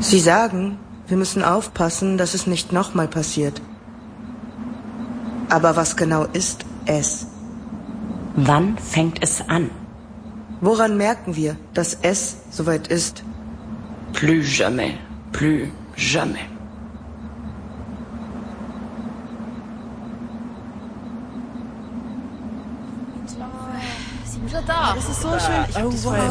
Sie sagen, wir müssen aufpassen, dass es nicht nochmal passiert. Aber was genau ist es? Wann fängt es an? Woran merken wir, dass es soweit ist? Plus jamais, plus jamais. Da. Das ist so schön. Ich hab das Wow.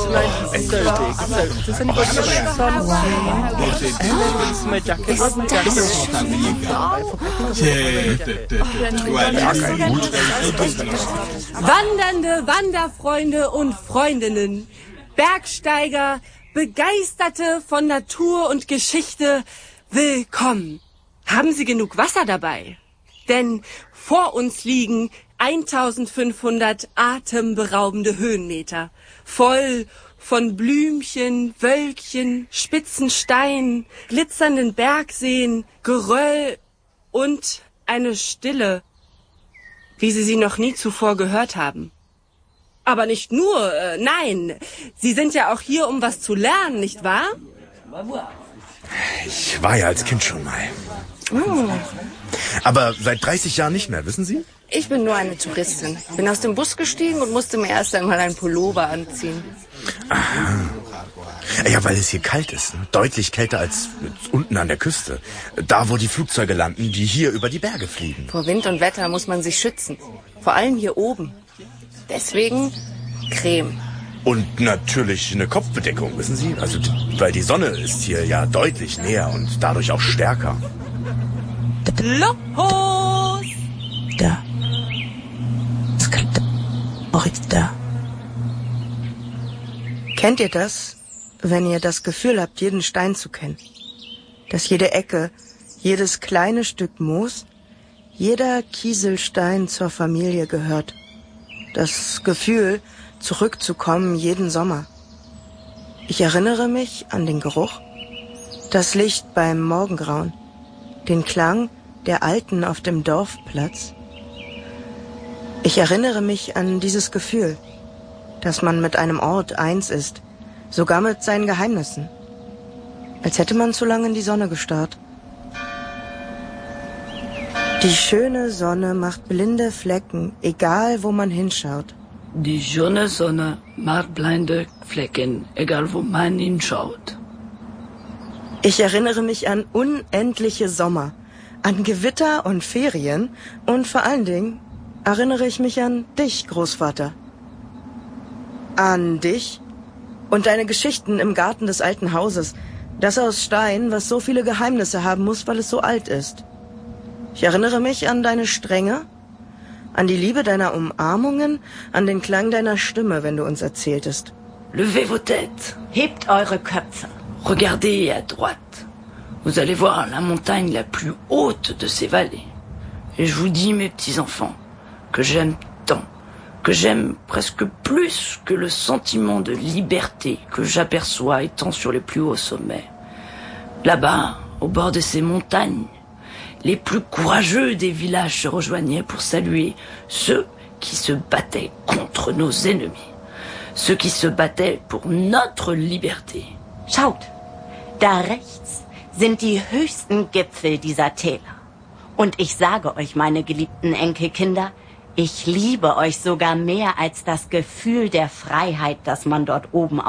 Wandernde Wanderfreunde und Freundinnen, Bergsteiger, Begeisterte von Natur und Geschichte, willkommen. Haben Sie genug Wasser dabei? Denn vor uns liegen 1500 atemberaubende Höhenmeter, voll von Blümchen, Wölkchen, spitzen Steinen, glitzernden Bergseen, Geröll und eine Stille, wie Sie sie noch nie zuvor gehört haben. Aber nicht nur, nein, Sie sind ja auch hier, um was zu lernen, nicht wahr? Ich war ja als Kind schon mal. Oh. Aber seit 30 Jahren nicht mehr, wissen Sie? Ich bin nur eine Touristin. Bin aus dem Bus gestiegen und musste mir erst einmal einen Pullover anziehen. Aha. Ja, weil es hier kalt ist. Ne? Deutlich kälter als unten an der Küste. Da, wo die Flugzeuge landen, die hier über die Berge fliegen. Vor Wind und Wetter muss man sich schützen. Vor allem hier oben. Deswegen Creme. Und natürlich eine Kopfbedeckung, wissen Sie? Also, weil die Sonne ist hier ja deutlich näher und dadurch auch stärker. Los! Da. Es klingt auch jetzt da. Kennt ihr das, wenn ihr das Gefühl habt, jeden Stein zu kennen? Dass jede Ecke, jedes kleine Stück Moos, jeder Kieselstein zur Familie gehört. Das Gefühl, zurückzukommen jeden Sommer. Ich erinnere mich an den Geruch, das Licht beim Morgengrauen, den Klang der Alten auf dem Dorfplatz. Ich erinnere mich an dieses Gefühl, dass man mit einem Ort eins ist, sogar mit seinen Geheimnissen. Als hätte man zu lange in die Sonne gestarrt. Die schöne Sonne macht blinde Flecken, egal wo man hinschaut. Die schöne Sonne macht blinde Flecken, egal wo man hinschaut. Ich erinnere mich an unendliche Sommer, an Gewitter und Ferien und vor allen Dingen erinnere ich mich an dich, Großvater. An dich und deine Geschichten im Garten des alten Hauses, das aus Stein, was so viele Geheimnisse haben muss, weil es so alt ist. Ich erinnere mich an deine Strenge, an die Liebe deiner Umarmungen, an den Klang deiner Stimme, wenn du uns erzähltest. Levez vos têtes. Hebt eure Köpfe. Regardez à droite. Vous allez voir la montagne la plus haute de ces vallées. Et je vous dis, mes petits-enfants, que j'aime tant, que j'aime presque plus que le sentiment de liberté que j'aperçois étant sur les plus hauts sommets. Là-bas, au bord de ces montagnes, les plus courageux des villages se rejoignaient pour saluer ceux qui se battaient contre nos ennemis, ceux qui se battaient pour notre liberté. Schaut, da rechts sind die höchsten Gipfel dieser Täler. Und ich sage euch, meine geliebten Enkelkinder, ich liebe euch sogar mehr als das Gefühl der Freiheit, das man dort oben